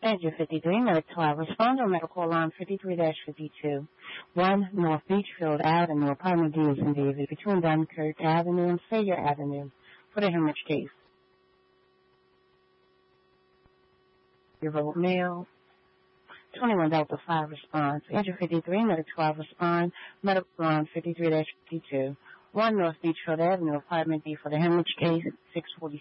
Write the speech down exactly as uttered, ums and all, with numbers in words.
Passenger fifty-three, Medic twelve, respond on medical alarm fifty-three fifty-two. one North Beachfield Avenue, apartment D is in David, between Dunkirk Avenue and Sayer Avenue, for the hemorrhage case. Your vote mail. twenty-one Delta five response. Passenger fifty-three, Medic twelve, respond, medical alarm fifty-three fifty-two. one North Beachfield Avenue, apartment D for the hemorrhage case, six forty.